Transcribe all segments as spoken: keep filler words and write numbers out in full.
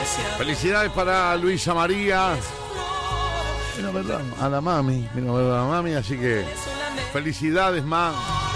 Felicidades para Luisa María. Vino a verla a la mami, vino a verla a la mami, así que felicidades, ma.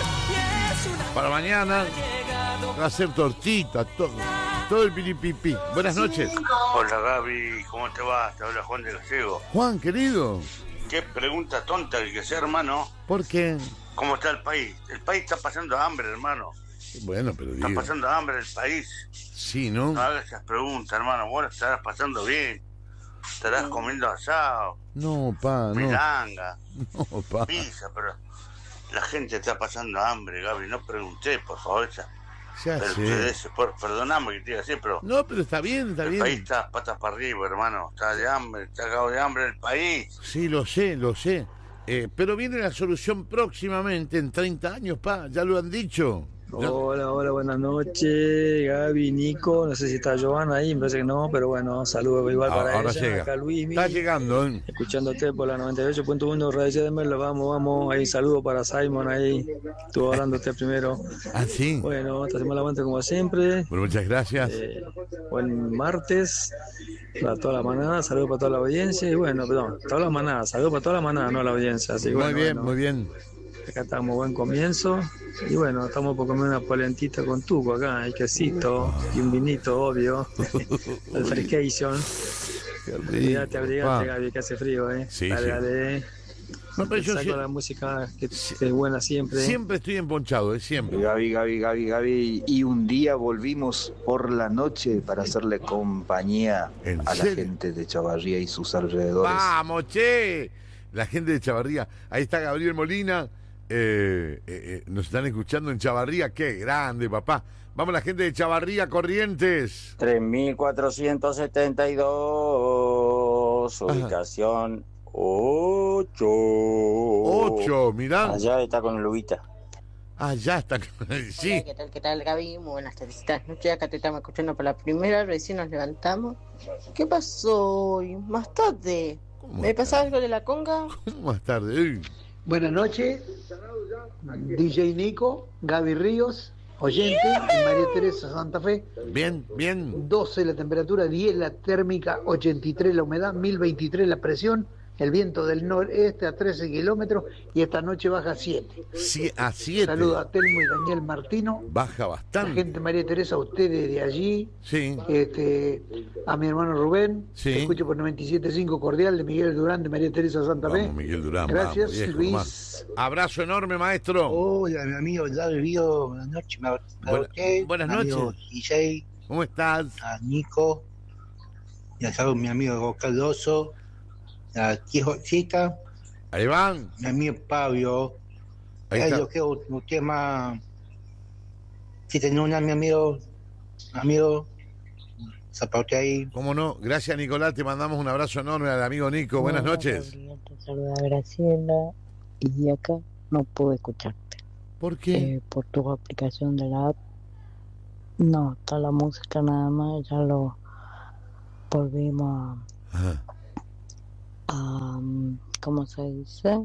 Para mañana va a hacer tortita, todo, todo el piripipi. Buenas noches. Hola Gaby, ¿cómo te va? Te habla Juan de Gallego. Juan, querido. Qué pregunta tonta que sea, hermano. ¿Por qué? ¿Cómo está el país? El país está pasando hambre, hermano. Bueno, pero Está digo. pasando hambre el país. Sí, ¿no? No hagas esas preguntas, hermano. Vos la estarás pasando bien. Estarás comiendo asado, No, pa, no. milanga, No, pa. pizza, pero la gente está pasando hambre, Gaby. No pregunté, por favor, esa. Ya Pero sé. ustedes, por, perdoname que te diga así, pero No, pero está bien, está el bien. país está patas para arriba, hermano. Está de hambre, está cagado de hambre el país. Sí, lo sé, lo sé. Eh, pero viene la solución próximamente, en treinta años, pa. Ya lo han dicho. Ya- Hola, hola, buenas noches, Gaby, Nico, no sé si está Joana ahí, me parece que no, pero bueno, saludos igual para Ahora ella, llega. acá Luismi, Está llegando, ¿eh? escuchándote por la noventa y ocho punto uno Radio de Merlo, vamos, vamos, ahí saludos para Simon ahí, estuvo hablando usted primero. Ah, sí. Bueno, te hacemos el aguante como siempre, Bueno, muchas gracias. eh, buen martes, para toda la manada, saludos para toda la audiencia, y bueno, perdón, toda la manada, saludos para toda la manada, no la audiencia, así que Muy bueno, bien, bueno. muy bien. Acá estamos, buen comienzo. Y bueno, estamos por comer una polentita con tuco acá, y quesito, y un vinito, obvio. El Frication. Qué rico, Abrigate, abrigate, pa. Gaby, que hace frío, ¿eh? Sí, dale, sí. dale. No, pero yo Saco sie- la música que, que es buena siempre. siempre estoy emponchado, ¿eh? Siempre. Gaby, Gaby, Gaby, Gaby. Y un día volvimos por la noche para hacerle compañía ¿En a la serio? gente de Chavarría y sus alrededores. ¡Vamos, che! La gente de Chavarría. Ahí está Gabriel Molina. Eh, eh, eh, nos están escuchando en Chavarría. ¡Qué grande, papá! Vamos, la gente de Chavarría, Corrientes. tres mil cuatrocientos setenta y dos, Ajá. ubicación ocho. Ocho, mirá. Allá está con Lubita. Ah, ya está. Sí. Hola, ¿qué tal, qué tal, Gaby? Muy buenas tardes. Noche acá te estamos escuchando por la primera, recién nos levantamos. ¿Qué pasó hoy? Más tarde. ¿Cómo ¿Me está? pasa algo de la conga? ¿Cómo más tarde? Uy. Buenas noches, D J Nico, Gaby Ríos, oyente, y María Teresa Santa Fe. Bien, bien. doce la temperatura, diez la térmica, ochenta y tres la humedad, mil veintitrés la presión, el viento del noreste a trece kilómetros y esta noche baja a siete. Sí, a siete. Saludos a Telmo y Daniel Martino, Baja la bastante. gente María Teresa, a ustedes de allí, Sí. este, a mi hermano Rubén, Sí. te escucho por noventa y siete punto cinco cordial de Miguel Durán de María Teresa Santa Fe. Vamos, Miguel Durán. Gracias, vamos, viejo, Luis. más. Abrazo enorme, maestro. Hola, mi amigo Gaby Río, buenas noches. Me Buena- usted, buenas mi amigo noches. D J, ¿Cómo estás? a Nico, y a mi amigo Cardoso, a Quijocita, Ahí van. mi amigo Pablo. Ahí Eh, está. Yo creo que usted más. Si tenía una, mi amigo, amigo, zapato ahí. ¿Cómo no? Gracias, Nicolás. Te mandamos un abrazo enorme al amigo Nico. Buenas Hola, noches. Gabriel, te saluda Graciela y acá no puedo escucharte ¿Por qué? eh, por tu aplicación de la app. No, está la música nada más, ya lo volvimos Ajá. a, a ¿cómo se dice?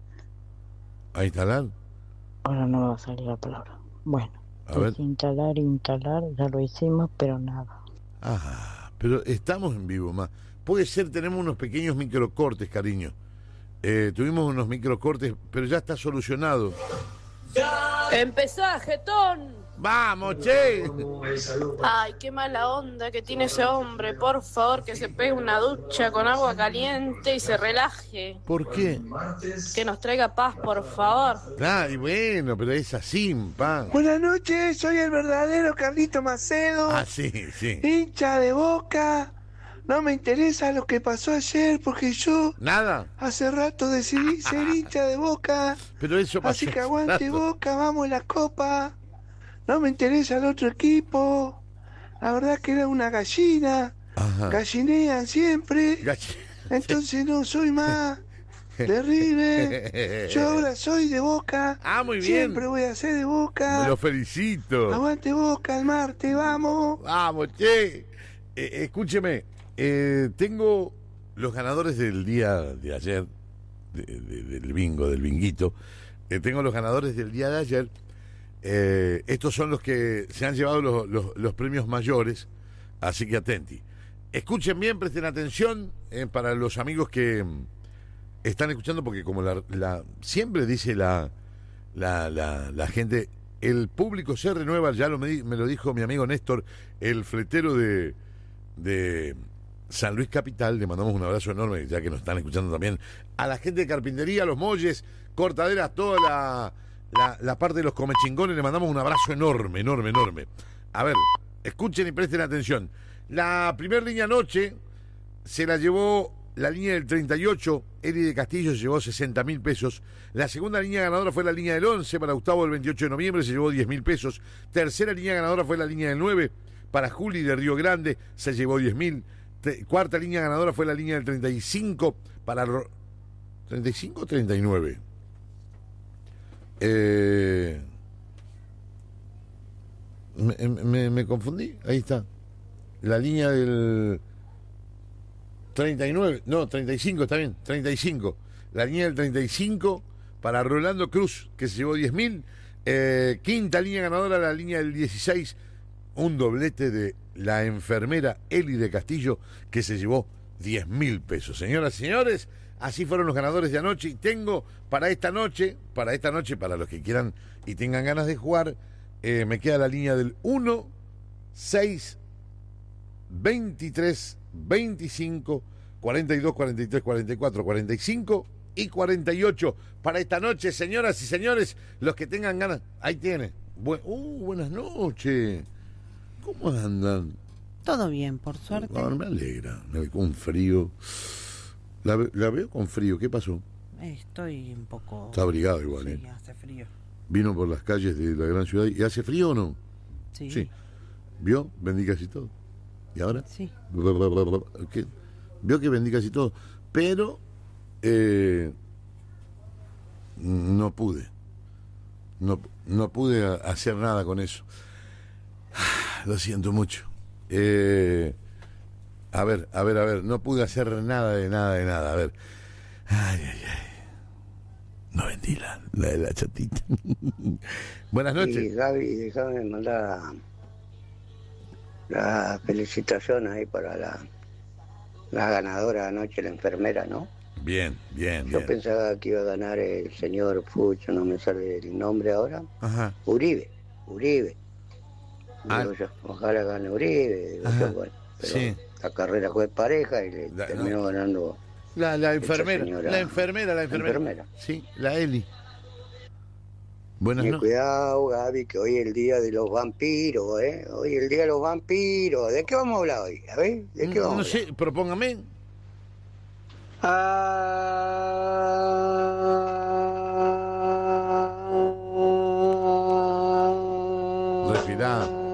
¿A instalar? Ahora no me va a salir la palabra. Bueno, A ver. desinstalar, instalar, ya lo hicimos, pero nada. Ah, pero estamos en vivo, más. Puede ser, tenemos unos pequeños microcortes, cariño. Eh, tuvimos unos microcortes, pero ya está solucionado. Empezá, jetón. ¡Vamos, che! Ay, qué mala onda que tiene ese hombre. Por favor, que se pegue una ducha con agua caliente y se relaje. ¿Por qué? Que nos traiga paz, por favor. Ah, y bueno, pero es así, pa. Buenas noches, soy el verdadero Carlito Macedo, Ah, sí, sí. hincha de Boca. No me interesa lo que pasó ayer porque yo ¿Nada? hace rato decidí ser hincha de Boca. Pero eso pasó Así que aguante hace rato. Boca, vamos a la copa. No me interesa el otro equipo. La verdad que era una gallina. Ajá. Gallinean siempre. Gach- Entonces no soy más de River. Yo ahora soy de Boca. Ah, muy bien. Siempre voy a ser de Boca. Me lo felicito. Aguante Boca, el martes, vamos. Vamos, che. Eh, escúcheme, eh, tengo los ganadores del día de ayer, de- de- del bingo, del binguito. Eh, tengo los ganadores del día de ayer. Eh, estos son los que se han llevado los, los- los premios mayores, así que atenti. escuchen bien, presten atención eh, para los amigos que mm, están escuchando, porque como la, la siempre dice la, la, la, la gente, el público se renueva, ya lo me, me lo dijo mi amigo Néstor, el fletero de, de San Luis Capital. Le mandamos un abrazo enorme, ya que nos están escuchando también, a la gente de carpintería, los molles, cortaderas, toda la, la, la parte de los comechingones. Le mandamos un abrazo enorme, enorme, enorme. A ver, escuchen y presten atención. La primera línea anoche se la llevó la línea del treinta y ocho, Eli de Castillo, se llevó sesenta mil pesos. La segunda línea ganadora fue la línea del once, para Gustavo del veintiocho de noviembre, se llevó diez mil pesos. Tercera línea ganadora fue la línea del nueve, para Juli de Río Grande, se llevó diez mil. Cuarta línea ganadora fue la línea del treinta y cinco, para... Ro... ¿treinta y cinco o treinta y nueve? Eh... Me, me, me confundí, ahí está. La línea del treinta y nueve, no, treinta y cinco, está bien, treinta y cinco. La línea del treinta y cinco para Rolando Cruz, que se llevó diez mil. Eh, quinta línea ganadora, la línea del dieciséis, un doblete de la enfermera Eli de Castillo, que se llevó diez mil pesos. Señoras y señores, así fueron los ganadores de anoche. Y tengo para esta noche, para esta noche, para los que quieran y tengan ganas de jugar, eh, me queda la línea del uno, seis, veintitrés, veinticinco, cuarenta y dos, cuarenta y tres, cuarenta y cuatro, cuarenta y cinco y cuarenta y ocho para esta noche, señoras y señores, los que tengan ganas. Ahí tiene. Bu uh, buenas noches. ¿Cómo andan? Todo bien, por suerte. Ah, me alegra. Me veo con frío. La, la veo con frío. ¿Qué pasó? Estoy un poco... Está abrigado igual, sí, ¿eh? hace frío. Vino por las calles de la gran ciudad. ¿Y hace frío o no? Sí. Sí. ¿Vio? Vendí casi todo. ¿Y ahora? Sí. ¿Qué? Vio que vendí casi todo. Pero eh, no pude. No, no pude hacer nada con eso. Lo siento mucho. Eh, a ver, a ver, a ver. No pude hacer nada de nada de nada. A ver. Ay, ay, ay. No vendí la, la de la chatita. Buenas noches. Y Gaby, déjame mandar las felicitaciones ahí para la, la ganadora anoche, la enfermera, ¿no? Bien, bien, Yo bien. pensaba que iba a ganar el señor Fucho, no me sale el nombre ahora. Ajá. Uribe, Uribe. Ah. Digo yo, ojalá gane Uribe. Digo yo, bueno, pero Sí. la carrera fue pareja y le La- terminó no. ganando La, la esta enfermera, señora. la enfermera, la enfermera. enfermera. Sí, la Eli. Buenas Ten noches. cuidado, Gaby, que hoy es el día de los vampiros, ¿eh? Hoy es el día de los vampiros. ¿De qué vamos a hablar hoy? A ver, ¿de qué No, vamos no a hablar? sé, propóngame. Respirá.